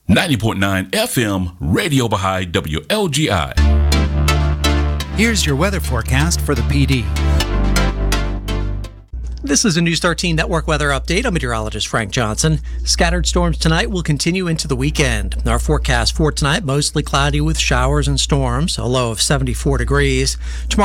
90.9 FM, Radio Baha'i, WLGI. Here's your weather forecast for the PD. This is a News 13 Network weather update. I'm meteorologist Frank Johnson. Scattered storms tonight will continue into the weekend. Our forecast for tonight, mostly cloudy with showers and storms, a low of 74 degrees. Tomorrow